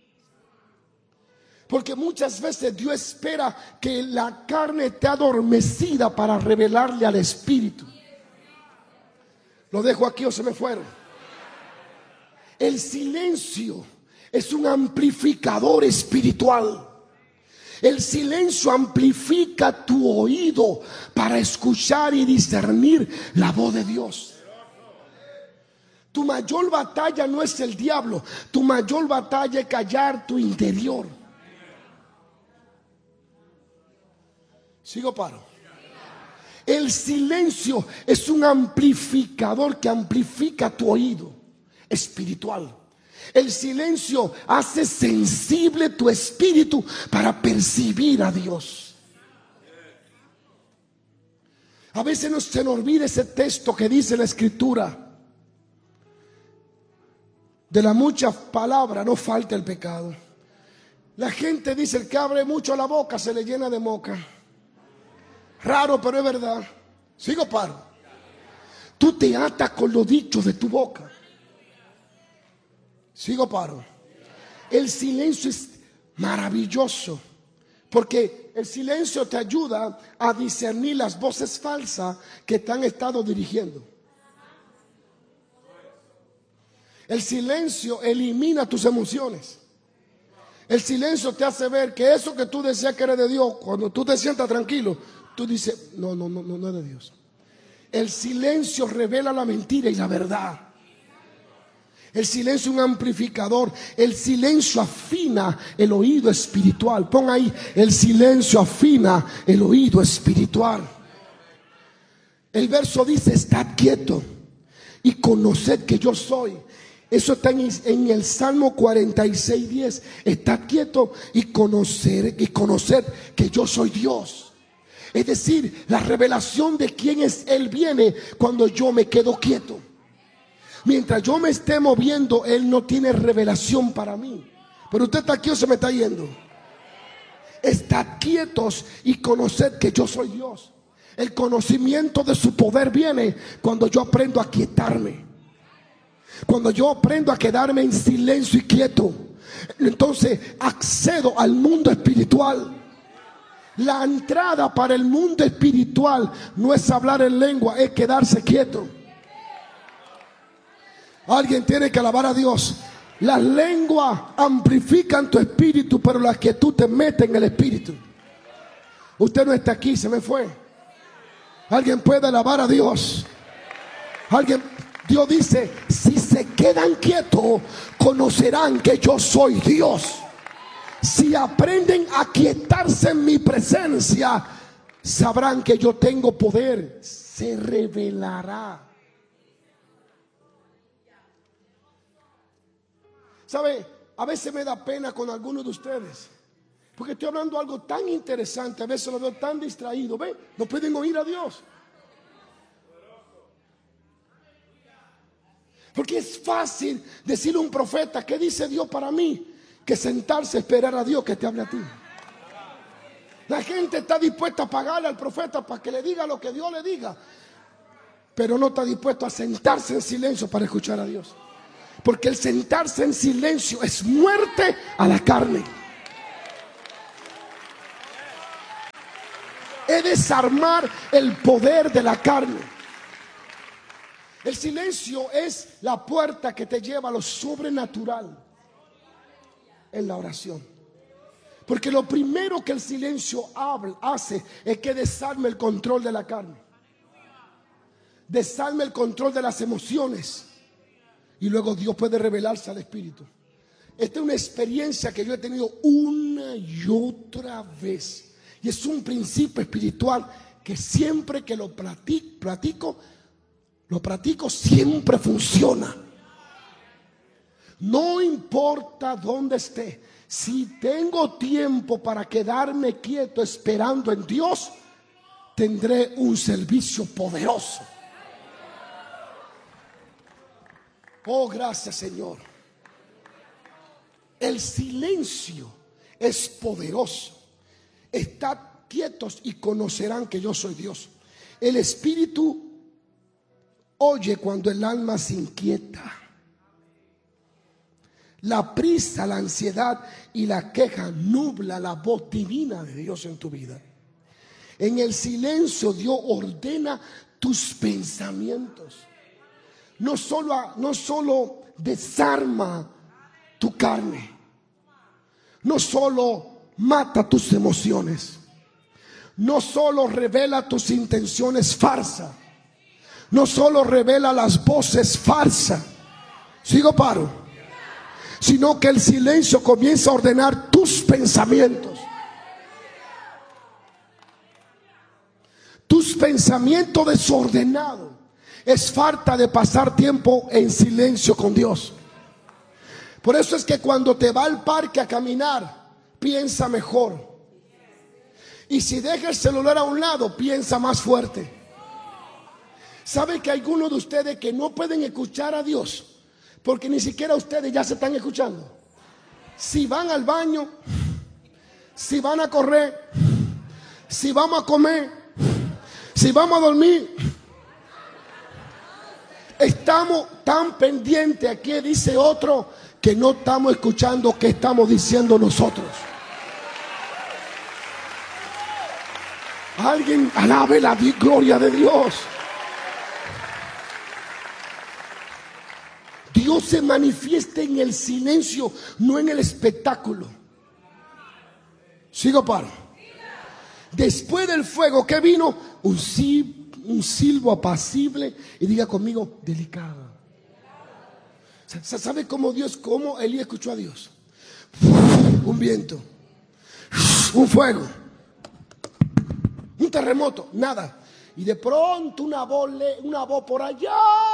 Porque muchas veces Dios espera que la carne esté adormecida para revelarle al espíritu. ¿Lo dejo aquí o se me fueron? El silencio es un amplificador espiritual. El silencio amplifica tu oído para escuchar y discernir la voz de Dios. Tu mayor batalla no es el diablo. Tu mayor batalla es callar tu interior. ¿Sigo paro? El silencio es un amplificador que amplifica tu oído espiritual. El silencio hace sensible tu espíritu para percibir a Dios. A veces se nos olvida ese texto que dice la Escritura: de la mucha palabra no falta el pecado. La gente dice: el que abre mucho la boca se le llena de moca. Raro, pero es verdad. Sigo paro. Tú te atas con los dichos de tu boca. Sigo paro. El silencio es maravilloso, porque el silencio te ayuda a discernir las voces falsas que te han estado dirigiendo. El silencio elimina tus emociones. El silencio te hace ver que eso que tú decías que era de Dios, cuando tú te sientas tranquilo, tú dices: no es de Dios. El silencio revela la mentira y la verdad. El silencio es un amplificador. El silencio afina el oído espiritual. Pon ahí: el silencio afina el oído espiritual. El verso dice: estad quieto y conoced que yo soy. Eso está en el Salmo 46:10. Estad quieto y conoced que yo soy Dios. Es decir, la revelación de quién es Él viene cuando yo me quedo quieto. Mientras yo me esté moviendo, Él no tiene revelación para mí. Pero usted está aquí o se me está yendo. Estad quietos y conoced que yo soy Dios. El conocimiento de su poder viene cuando yo aprendo a quietarme. Cuando yo aprendo a quedarme en silencio y quieto, entonces accedo al mundo espiritual. La entrada para el mundo espiritual no es hablar en lengua, es quedarse quieto. Alguien tiene que alabar a Dios. Las lenguas amplifican tu espíritu, pero la quietud te mete en el espíritu. Usted no está aquí, se me fue. Alguien puede alabar a Dios. Dios dice: si se quedan quietos, conocerán que yo soy Dios. Si aprenden a quietarse en mi presencia, sabrán que yo tengo poder. Se revelará. ¿Sabe? A veces me da pena con algunos de ustedes, porque estoy hablando algo tan interesante. A veces lo veo tan distraído. ¿Ven? No pueden oír a Dios. Porque es fácil decirle a un profeta: ¿qué dice Dios para mí? Que sentarse a esperar a Dios que te hable a ti. La gente está dispuesta a pagarle al profeta para que le diga lo que Dios le diga, pero no está dispuesto a sentarse en silencio para escuchar a Dios. Porque el sentarse en silencio es muerte a la carne. Es desarmar el poder de la carne. El silencio es la puerta que te lleva a lo sobrenatural en la oración. Porque lo primero que el silencio hace es que desarme el control de la carne. Desarme el control de las emociones. Y luego Dios puede revelarse al Espíritu. Esta es una experiencia que yo he tenido una y otra vez. Y es un principio espiritual que siempre que lo practico, siempre funciona. No importa dónde esté. Si tengo tiempo para quedarme quieto esperando en Dios, tendré un servicio poderoso. Oh, gracias, Señor. El silencio es poderoso. Estad quietos y conocerán que yo soy Dios. El Espíritu oye cuando el alma se inquieta. La prisa, la ansiedad y la queja nubla la voz divina de Dios en tu vida. En el silencio Dios ordena tus pensamientos. No solo desarma tu carne. No solo mata tus emociones. No solo revela tus intenciones falsas. No solo revela las voces falsas. Sigo paro. Sino que el silencio comienza a ordenar tus pensamientos. Tus pensamientos desordenados es falta de pasar tiempo en silencio con Dios. Por eso es que cuando te va al parque a caminar, piensa mejor. Y si deja el celular a un lado, piensa más fuerte. ¿Sabe que hay algunos de ustedes que no pueden escuchar a Dios? Porque ni siquiera ustedes ya se están escuchando. Si van al baño, si van a correr, si vamos a comer, si vamos a dormir, estamos tan pendientes. Aquí dice otro que no estamos escuchando qué estamos diciendo nosotros. Alguien alabe la gloria de Dios. Dios se manifiesta en el silencio, no en el espectáculo. Sigo paro. Después del fuego, ¿qué vino? Un silbo apacible. Y diga conmigo, delicado. ¿Sabe cómo Elías escuchó a Dios? Un viento, un fuego, un terremoto, nada. Y de pronto una voz por allá.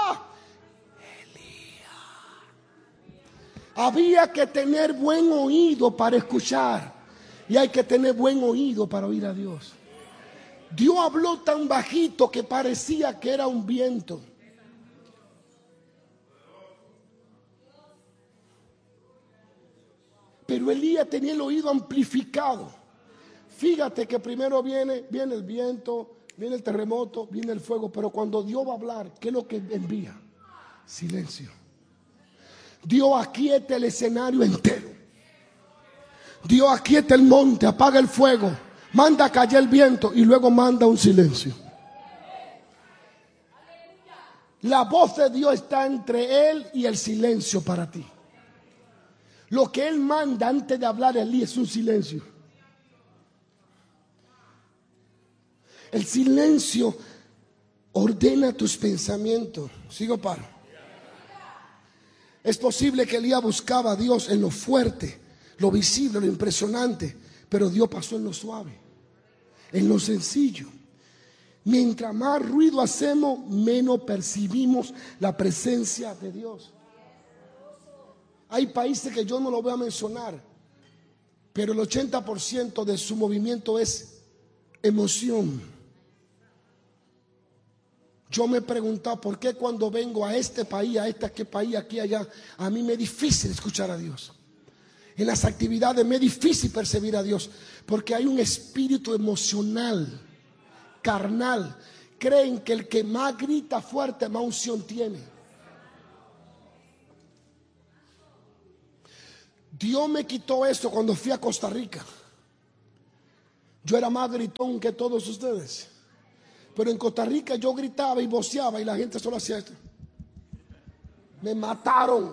Había que tener buen oído para escuchar. Y hay que tener buen oído para oír a Dios. Dios habló tan bajito que parecía que era un viento. Pero Elías tenía el oído amplificado. Fíjate que primero viene el viento, viene el terremoto, viene el fuego. Pero cuando Dios va a hablar, ¿qué es lo que envía? Silencio. Dios aquieta el escenario entero. Dios aquieta el monte, apaga el fuego, manda a callar el viento y luego manda un silencio. La voz de Dios está entre Él y el silencio para ti. Lo que Él manda antes de hablar Elías es un silencio. El silencio ordena tus pensamientos. Sigo paro. Es posible que Elías buscaba a Dios en lo fuerte, lo visible, lo impresionante, pero Dios pasó en lo suave, en lo sencillo. Mientras más ruido hacemos, menos percibimos la presencia de Dios. Hay países que yo no lo voy a mencionar, pero el 80% de su movimiento es emoción. Yo me he preguntado por qué cuando vengo a este país, aquí, allá, a mí me es difícil escuchar a Dios. En las actividades me es difícil percibir a Dios, porque hay un espíritu emocional, carnal. Creen que el que más grita fuerte, más unción tiene. Dios me quitó eso cuando fui a Costa Rica. Yo era más gritón que todos ustedes. Pero en Costa Rica yo gritaba y voceaba y la gente solo hacía esto. Me mataron.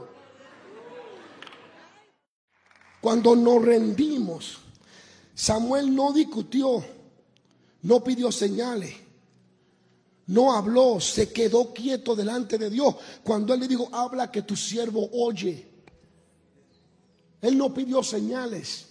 Cuando nos rendimos, Samuel no discutió, no pidió señales, no habló, se quedó quieto delante de Dios. Cuando él le dijo, habla que tu siervo oye. Él no pidió señales,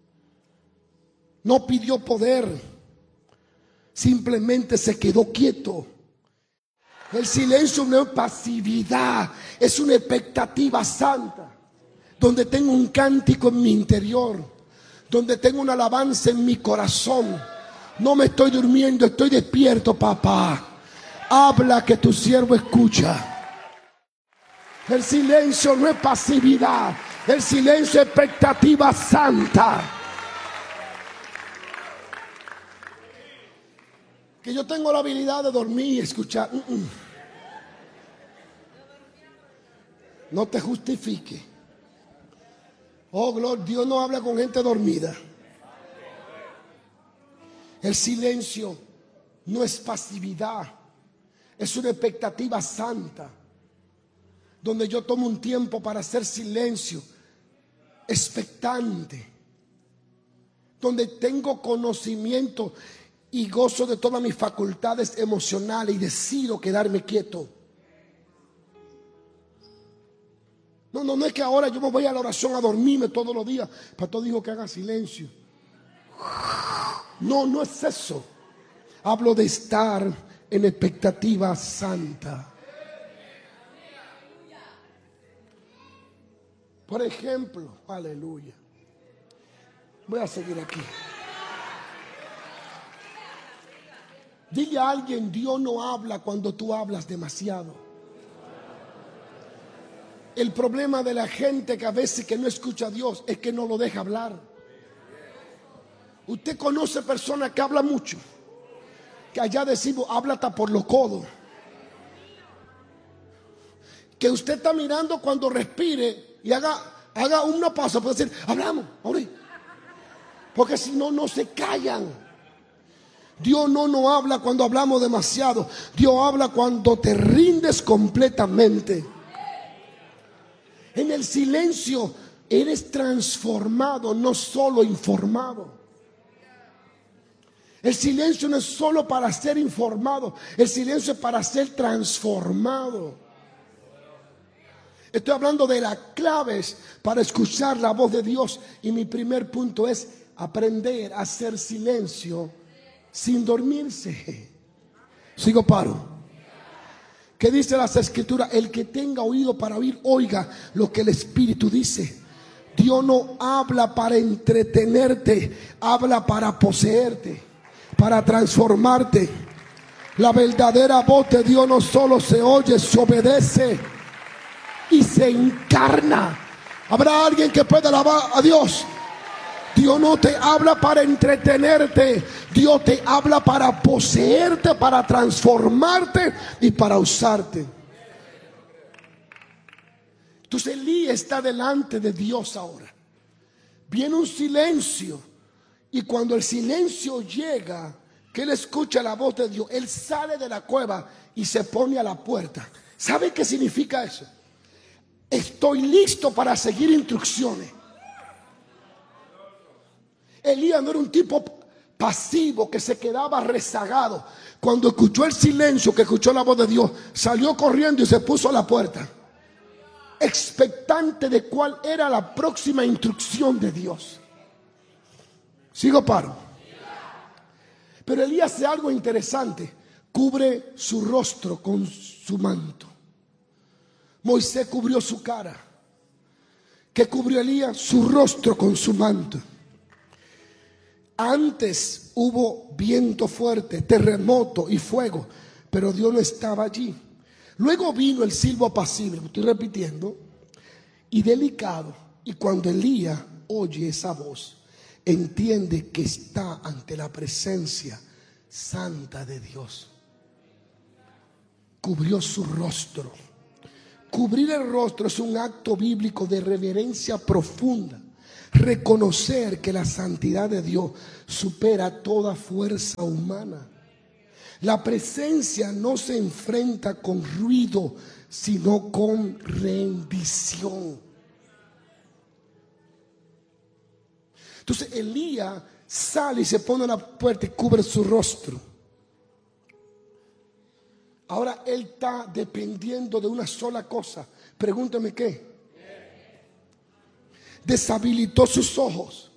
no pidió poder, simplemente se quedó quieto. El silencio no es pasividad, es una expectativa santa, donde tengo un cántico en mi interior, donde tengo una alabanza en mi corazón. No me estoy durmiendo, estoy despierto, papá. Habla que tu siervo escucha. El silencio no es pasividad, el silencio es expectativa santa. Que yo tengo la habilidad de dormir y escuchar. No te justifique. Oh, gloria, Dios no habla con gente dormida. El silencio no es pasividad, es una expectativa santa, donde yo tomo un tiempo para hacer silencio, expectante, donde tengo conocimiento y gozo de todas mis facultades emocionales y decido quedarme quieto. No es que ahora yo me voy a la oración a dormirme todos los días. El pastor dijo que haga silencio. No es eso. Hablo de estar en expectativa santa. Por ejemplo, aleluya. Voy a seguir aquí. Dile a alguien, Dios no habla cuando tú hablas demasiado. El problema de la gente que a veces que no escucha a Dios es que no lo deja hablar. Usted conoce personas que hablan mucho, que allá decimos, habla hasta por los codos. Que usted está mirando cuando respire y haga una pausa, puede decir, hablamos, ahorita. Porque si no, no se callan. Dios no habla cuando hablamos demasiado. Dios habla cuando te rindes completamente. En el silencio eres transformado, no solo informado. El silencio no es solo para ser informado, el silencio es para ser transformado. Estoy hablando de las claves para escuchar la voz de Dios. Y mi primer punto es aprender a hacer silencio sin dormirse. Sigo paro. ¿Qué dice las escrituras? El que tenga oído para oír, oiga lo que el Espíritu dice. Dios no habla para entretenerte, habla para poseerte, para transformarte. La verdadera voz de Dios no solo se oye, se obedece y se encarna. ¿Habrá alguien que pueda alabar a Dios? Dios no te habla para entretenerte, Dios te habla para poseerte, para transformarte y para usarte. Entonces Elías está delante de Dios ahora. Viene un silencio y cuando el silencio llega, que él escucha la voz de Dios, él sale de la cueva y se pone a la puerta. ¿Sabe qué significa eso? Estoy listo para seguir instrucciones. Elías no era un tipo pasivo que se quedaba rezagado. Cuando escuchó el silencio, que escuchó la voz de Dios, salió corriendo y se puso a la puerta, expectante de cuál era la próxima instrucción de Dios. Sigo paro. Pero Elías hace algo interesante. Cubre su rostro con su manto. Moisés cubrió su cara. ¿Qué cubrió Elías? Su rostro con su manto. Antes hubo viento fuerte, terremoto y fuego, pero Dios no estaba allí. Luego vino el silbo apacible, estoy repitiendo, y delicado. Y cuando Elías oye esa voz, entiende que está ante la presencia santa de Dios. Cubrió su rostro. Cubrir el rostro es un acto bíblico de reverencia profunda reconocer que la santidad de Dios supera toda fuerza humana. La presencia no se enfrenta con ruido, sino con rendición. Entonces Elías sale y se pone a la puerta y cubre su rostro. Ahora él está dependiendo de una sola cosa. Pregúntame qué. Deshabilitó sus ojos.